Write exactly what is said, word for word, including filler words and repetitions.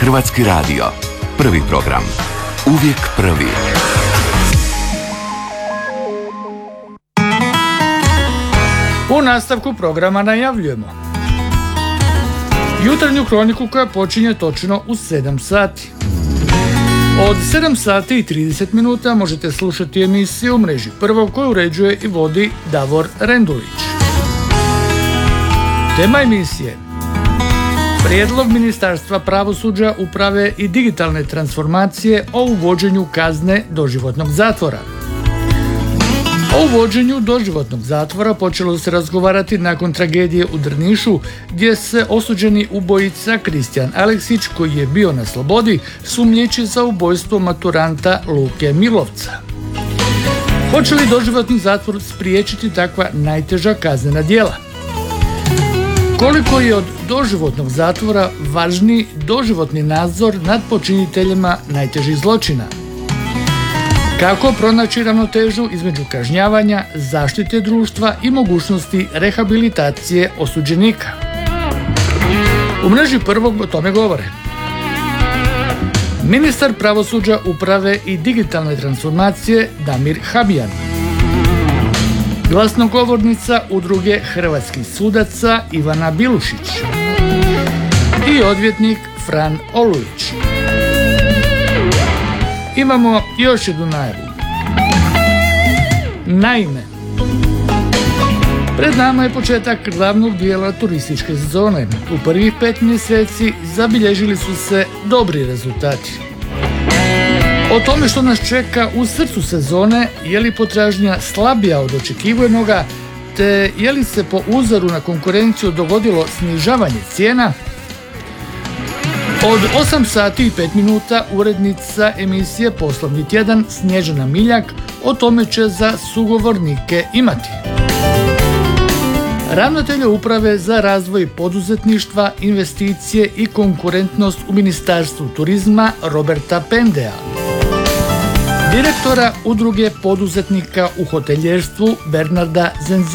Hrvatski radio. Prvi program. Uvijek prvi. U nastavku programa najavljujemo jutarnju kroniku koja počinje točno u sedam sati. Od sedam sati i trideset minuta možete slušati emisiju u mreži Prvo koju uređuje i vodi Davor Rendulić. Tema emisije: prijedlog Ministarstva pravosuđa, uprave i digitalne transformacije o uvođenju kazne doživotnog zatvora. O uvođenju doživotnog zatvora počelo se razgovarati nakon tragedije u Drnišu, gdje se osuđeni ubojica Kristijan Aleksić, koji je bio na slobodi, sumnjiči za ubojstvo maturanta Luke Milovca. Hoće li doživotni zatvor spriječiti takva najteža kaznena djela? Koliko je od doživotnog zatvora važniji doživotni nadzor nad počiniteljima najtežih zločina? Kako pronaći ravnotežu između kažnjavanja, zaštite društva i mogućnosti rehabilitacije osuđenika? U mreži Prvog o tome govore ministar pravosuđa, uprave i digitalne transformacije Damir Habijan, glasnogovornica Udruge hrvatskih sudaca Ivana Bilušić i odvjetnik Fran Olujić. Imamo još jednu najavu. Naime, pred nama je početak glavnog dijela turističke sezone. U prvih pet mjeseci zabilježili su se dobri rezultati. O tome što nas čeka u srcu sezone, je li potražnja slabija od očekivanoga, te je li se po uzoru na konkurenciju dogodilo snižavanje cijena? Od osam sati i pet minuta urednica emisije Poslovni tjedan Snježana Miljak o tome će za sugovornike imati ravnatelja Uprave za razvoj poduzetništva, investicije i konkurentnost u Ministarstvu turizma Roberta Pendea, direktora Udruge poduzetnika u hoteljerstvu Bernarda Zenze,